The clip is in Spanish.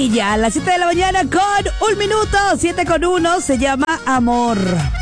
Ella, a las 7 de la mañana con 1 minuto, 7 con 1, se llama Amor.